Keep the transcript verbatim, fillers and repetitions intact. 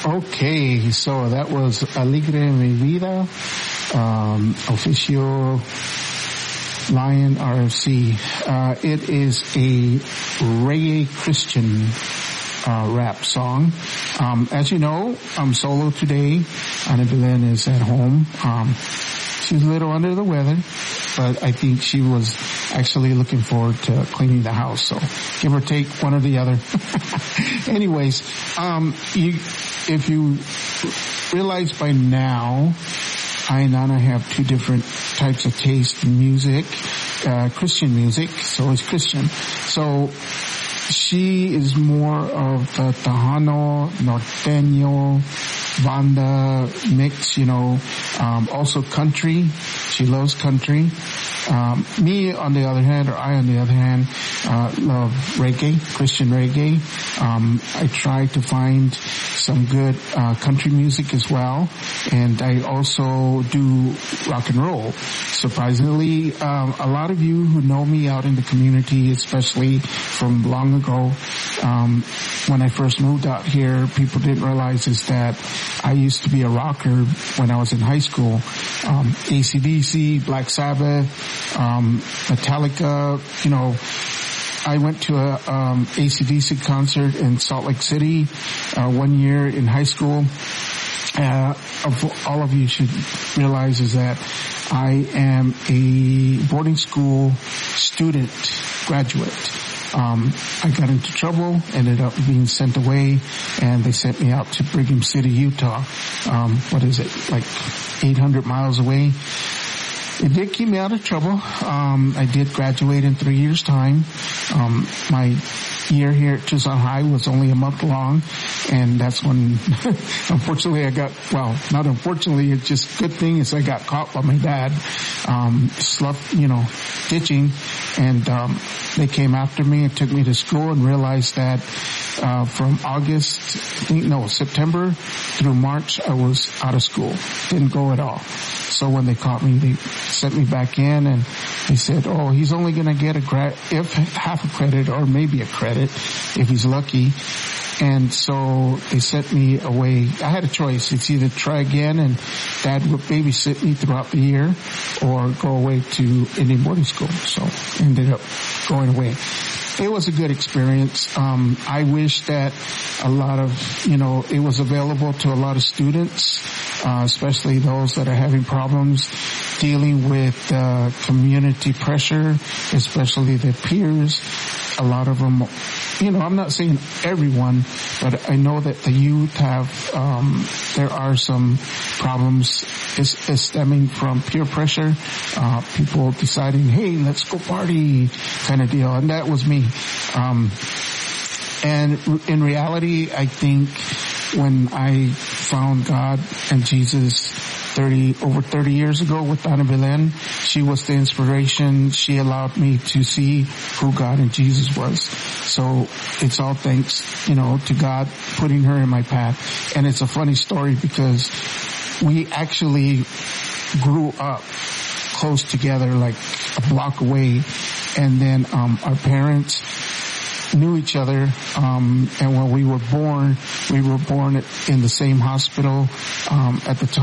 Okay, so that was Alegre Mi Vida, um, Oficio Lion R F C. Uh, it is a reggae Christian uh, rap song. Um, as you know, I'm solo today. Ana Belen is at home. Um, she's a little under the weather, but I think she was actually looking forward to cleaning the house. So give or take one or the other. Anyways, um, you, if you realize by now, I and Ana have two different types of taste in music. Uh, Christian music, so it's Christian. So she is more of the Tejano, Norteño, banda mix, you know, um, also country. She loves country. Um, me, on the other hand, or I, on the other hand, uh, love reggae, Christian reggae. Um, I try to find some good uh, country music as well, and I also do rock and roll. Surprisingly, um, a lot of you who know me out in the community, especially from long ago, um, when I first moved out here, people didn't realize is that I used to be a rocker when I was in high school. Um, A C D C, Black Sabbath, um, Metallica, you know. I went to a um, A C D C concert in Salt Lake City uh, one year in high school. Uh, of, all of you should realize is that I am a boarding school student graduate. Um, I got into trouble, ended up being sent away, and they sent me out to Brigham City, Utah. Um, what is it, like eight hundred miles away? It did keep me out of trouble. Um, I did graduate in three years' time. Um, my year here at Tucson High was only a month long, and that's when, unfortunately, I got, well, not unfortunately, it's just good thing is I got caught by my dad, um, slough, you know, ditching, and, um, they came after me and took me to school and realized that, uh, from August, I think, no, September through March, I was out of school. Didn't go at all. So when they caught me, they sent me back in, and they said, oh, he's only going to get a gra- if half a credit or maybe a credit if he's lucky. And so they sent me away. I had a choice. It's either try again and Dad would babysit me throughout the year or go away to Indian boarding school. So ended up going away. It was a good experience. Um, I wish that a lot of, you know, it was available to a lot of students, uh, especially those that are having problems dealing with uh, community pressure, especially their peers. A lot of them, you know, I'm not saying everyone, but I know that the youth have, um, there are some problems is, is stemming from peer pressure, uh, people deciding, hey, let's go party kind of deal. And that was me. Um, and in reality, I think when I found God and Jesus thirty, over thirty years ago with Ana Belen, she was the inspiration. She allowed me to see who God and Jesus was. So it's all thanks, you know, to God putting her in my path. And it's a funny story because we actually grew up close together, like a block away. And then, um, our parents knew each other, um, and when we were born, we were born in the same hospital, um, at the time.